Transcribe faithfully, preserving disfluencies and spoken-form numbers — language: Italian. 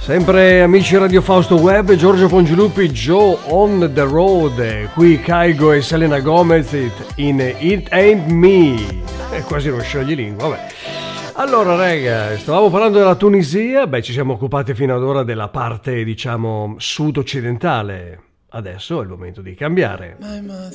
Sempre amici Radio Fausto Web, Giorgio Pongilupi, Joe on the road, qui Kygo e Selena Gomez in It Ain't Me, è quasi uno scioglilingua, vabbè. Allora raga, stavamo parlando della Tunisia, beh ci siamo occupati fino ad ora della parte diciamo sud-occidentale, adesso è il momento di cambiare.